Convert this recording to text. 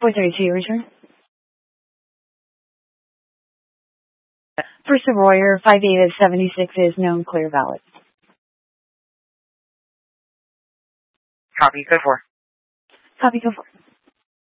432, return. For Savoyer, 5876 is known clear valid. Copy, code 4. Copy, go for.